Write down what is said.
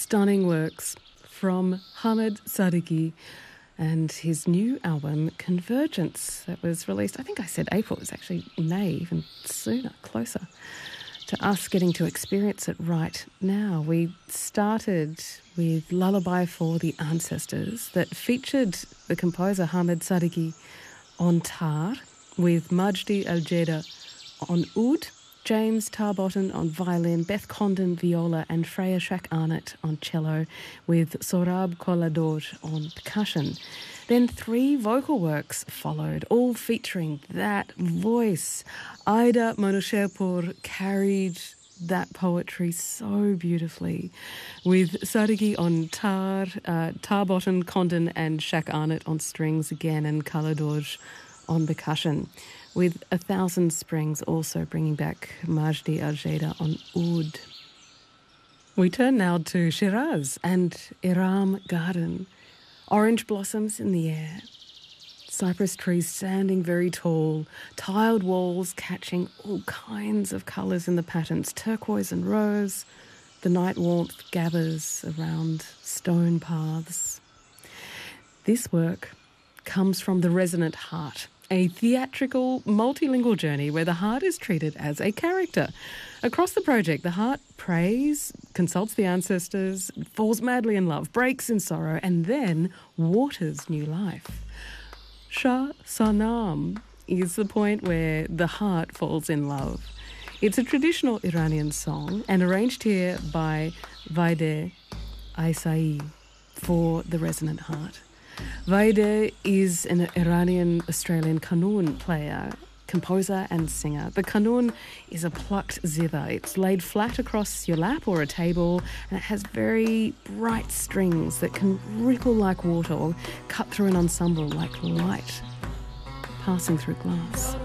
stunning works from Hamid Sadeghi and his new album Convergence that was released, I think I said April, it was actually May, even sooner, closer to us getting to experience it right now. We started with Lullaby for the Ancestors that featured the composer Hamid Sadeghi on tar, with Majdi Al-Jeda on oud, James Tarbotton on violin, Beth Condon viola and Freya Shack-Arnott on cello, with Sorab Kolador on percussion. Then 3 vocal works followed, all featuring that voice. Aida Manusherpur carried that poetry so beautifully, with Sadeghi on tar, Tarbotton, Condon and Shack-Arnott on strings again, and Kalador on percussion, with 1,000 Springs also bringing back Majdi Al-Jeda on oud. We turn now to Shiraz and Iram Garden. Orange blossoms in the air, cypress trees standing very tall, tiled walls catching all kinds of colours in the patterns, turquoise and rose. The night warmth gathers around stone paths. This work comes from The Resonant Heart, a theatrical, multilingual journey where the heart is treated as a character. Across the project, the heart prays, consults the ancestors, falls madly in love, breaks in sorrow, and then waters new life. Shah Sanam is the point where the heart falls in love. It's a traditional Iranian song and arranged here by Vaideh Aisai for The Resonant Heart. Vaideh is an Iranian-Australian qanun player, composer and singer. The qanun is a plucked zither. It's laid flat across your lap or a table, and it has very bright strings that can ripple like water or cut through an ensemble like light passing through glass.